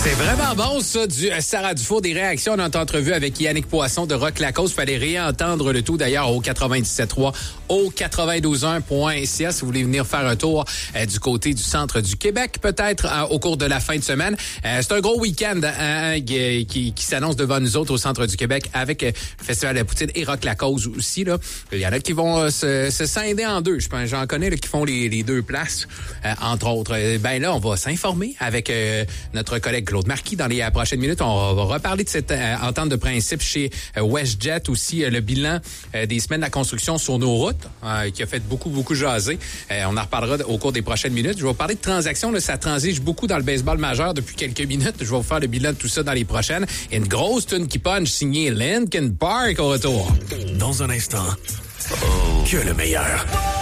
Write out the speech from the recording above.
C'est vraiment bon, ça, du Sarah Dufour, des réactions à notre entrevue avec Yannick Poisson de Rock Lacoste. Fallait réentendre le tout, d'ailleurs, au 97.3, au 92.1.ca, si vous voulez venir faire un tour du côté du centre du Québec, peut-être au cours de la fin de semaine. C'est un gros week-end qui s'annonce devant nous autres au centre du Québec avec le Festival de la Poutine et Rock Lacoste aussi. Là. Il y en a qui vont se scinder en deux. J'en connais là, qui font les deux places, entre autres. Ben là, on va s'informer avec notre collègue Claude Marquis dans les prochaines minutes. On va reparler de cette entente de principe chez WestJet, aussi le bilan des semaines de la construction sur nos routes, qui a fait beaucoup jaser. On en reparlera au cours des prochaines minutes. Je vais vous parler de transactions. Là, ça transige beaucoup dans le baseball majeur depuis quelques minutes. Je vais vous faire le bilan de tout ça dans les prochaines. Et une grosse tune qui punch signée Linkin Park au retour. Dans un instant, que le meilleur.